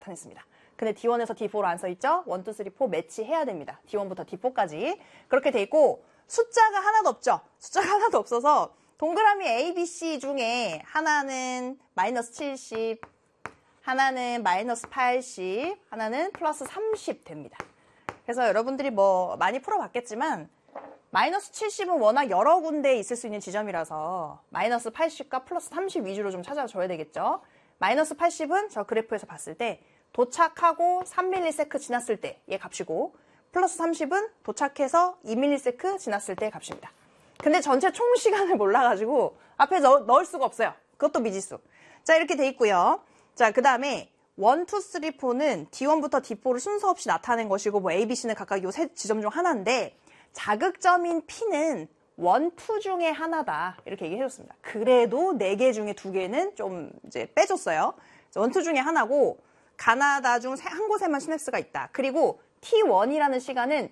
나타냈습니다. 근데 D1에서 D4로 안 써있죠? 1, 2, 3, 4 매치해야 됩니다. D1부터 D4까지. 그렇게 돼 있고 숫자가 하나도 없죠? 숫자가 하나도 없어서 동그라미 A, B, C 중에 하나는 마이너스 70, 하나는 마이너스 80, 하나는 플러스 30 됩니다. 그래서 여러분들이 뭐 많이 풀어봤겠지만 마이너스 70은 워낙 여러 군데에 있을 수 있는 지점이라서 마이너스 80과 플러스 30 위주로 좀 찾아줘야 되겠죠. 마이너스 80은 저 그래프에서 봤을 때 도착하고 3ms 지났을 때의 값이고 플러스 30은 도착해서 2ms 지났을 때의 값입니다. 근데 전체 총 시간을 몰라가지고 앞에 넣을 수가 없어요. 그것도 미지수. 자, 이렇게 돼 있고요. 자, 그 다음에 1, 2, 3, 4는 D1부터 D4를 순서 없이 나타낸 것이고 뭐 A, B, C는 각각 요 세 지점 중 하나인데 자극점인 P는 1, 2 중에 하나다. 이렇게 얘기해줬습니다. 그래도 4개 중에 2개는 좀 이제 빼줬어요. 1, 2 중에 하나고 가나다 중 한 곳에만 시냅스가 있다. 그리고 T1이라는 시간은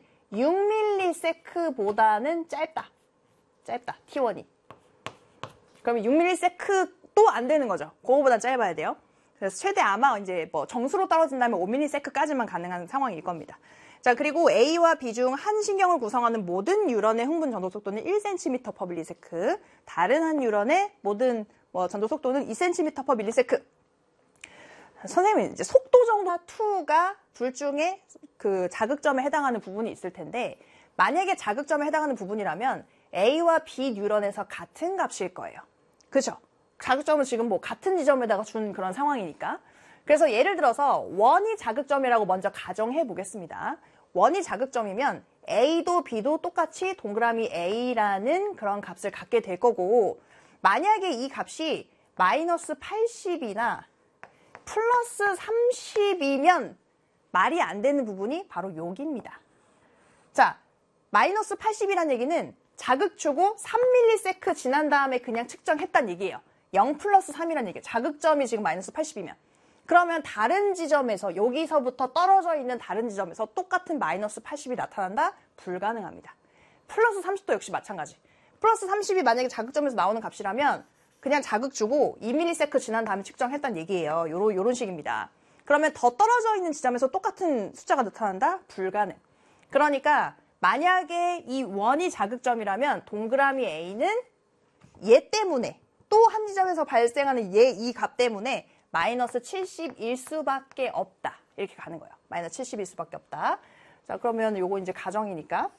6ms보다는 짧다. T1이. 그러면 6ms도 안 되는 거죠. 그거보다 짧아야 돼요. 그래서 최대 아마 이제 뭐 정수로 떨어진다면 5ms까지만 가능한 상황일 겁니다. 자, 그리고 A와 B 중 한 신경을 구성하는 모든 뉴런의 흥분 전도 속도는 1cm/ms. 다른 한 뉴런의 모든 전도 속도는 2cm/ms. 선생님은 이제 속도 정도 2가 둘 중에 그 자극점에 해당하는 부분이 있을 텐데 만약에 자극점에 해당하는 부분이라면 A와 B 뉴런에서 같은 값일 거예요. 그죠? 자극점은 지금 뭐 같은 지점에다가 준 그런 상황이니까. 그래서 예를 들어서 1이 자극점이라고 먼저 가정해 보겠습니다. 1이 자극점이면 A도 B도 똑같이 동그라미 A라는 그런 값을 갖게 될 거고 만약에 이 값이 마이너스 80이나 플러스 30이면 말이 안 되는 부분이 바로 여기입니다. 자, 마이너스 80이라는 얘기는 자극 주고 3ms 지난 다음에 그냥 측정했다는 얘기예요. 0 플러스 3이라는 얘기예요. 자극점이 지금 마이너스 80이면. 그러면 다른 지점에서 여기서부터 떨어져 있는 다른 지점에서 똑같은 마이너스 80이 나타난다? 불가능합니다. 플러스 30도 역시 마찬가지. 플러스 30이 만약에 자극점에서 나오는 값이라면 그냥 자극 주고 2ms 지난 다음에 측정했다는 얘기예요. 요런 식입니다. 그러면 더 떨어져 있는 지점에서 똑같은 숫자가 나타난다? 불가능. 그러니까 만약에 이 1이 자극점이라면 동그라미 A는 얘 때문에 또 한 지점에서 발생하는 이 값 때문에 마이너스 70일 수밖에 없다. 이렇게 가는 거예요. 마이너스 70일 수밖에 없다. 자, 그러면 요거 이제 가정이니까.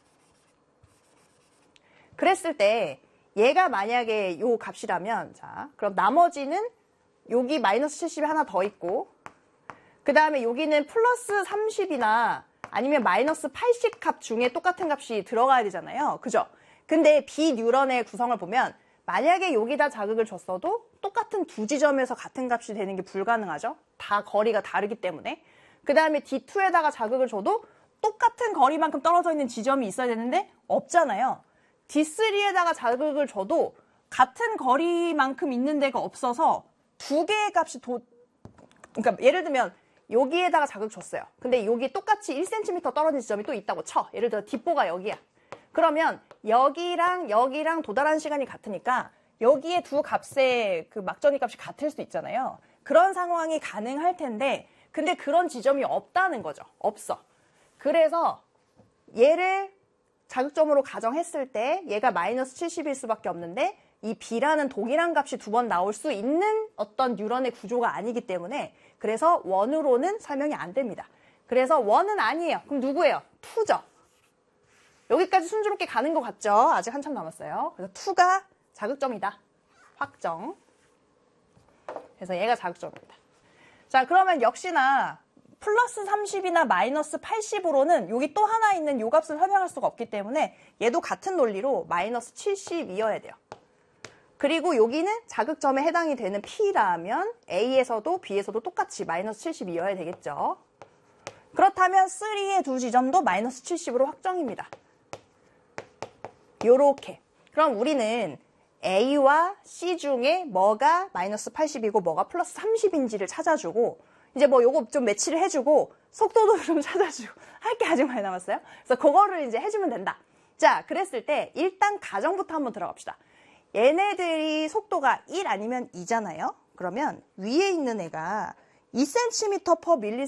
그랬을 때 얘가 만약에 요 값이라면 자, 그럼 나머지는 여기 마이너스 70이 하나 더 있고 그 다음에 여기는 플러스 30이나 아니면 마이너스 80 값 중에 똑같은 값이 들어가야 되잖아요. 그죠? 근데 B 뉴런의 구성을 보면 만약에 여기다 자극을 줬어도 똑같은 두 지점에서 같은 값이 되는 게 불가능하죠. 다 거리가 다르기 때문에. 그 다음에 D2에다가 자극을 줘도 똑같은 거리만큼 떨어져 있는 지점이 있어야 되는데 없잖아요. D3에다가 자극을 줘도 같은 거리만큼 있는 데가 없어서 두 개의 값이 그러니까 예를 들면 여기에다가 자극 줬어요. 근데 여기 똑같이 1cm 떨어진 지점이 또 있다고 쳐. 예를 들어 D4가 여기야. 그러면 여기랑 도달하는 시간이 같으니까 여기에 두 값의 그 막전이 값이 같을 수 있잖아요. 그런 상황이 가능할 텐데 근데 그런 지점이 없다는 거죠. 없어. 그래서 얘를 자극점으로 가정했을 때 얘가 마이너스 70일 수밖에 없는데 이 B라는 동일한 값이 두 번 나올 수 있는 어떤 뉴런의 구조가 아니기 때문에 그래서 1으로는 설명이 안 됩니다. 그래서 1은 아니에요. 그럼 누구예요? 2죠. 여기까지 순조롭게 가는 것 같죠? 아직 한참 남았어요. 그래서 2가 자극점이다. 확정. 그래서 얘가 자극점입니다. 자, 그러면 역시나 플러스 30이나 마이너스 80으로는 여기 또 하나 있는 요 값을 설명할 수가 없기 때문에 얘도 같은 논리로 마이너스 70이어야 돼요. 그리고 여기는 자극점에 해당이 되는 P라면 A에서도 B에서도 똑같이 마이너스 70이어야 되겠죠. 그렇다면 3의 두 지점도 마이너스 70으로 확정입니다. 요렇게. 그럼 우리는 A와 C 중에 뭐가 마이너스 80이고 뭐가 플러스 30인지를 찾아주고 이제 뭐 요거 좀 매치를 해주고 속도도 좀 찾아주고 할 게 아직 많이 남았어요. 그래서 그거를 이제 해주면 된다. 자, 그랬을 때 일단 가정부터 한번 들어갑시다. 얘네들이 속도가 1 아니면 2잖아요. 그러면 위에 있는 애가 2cm/ms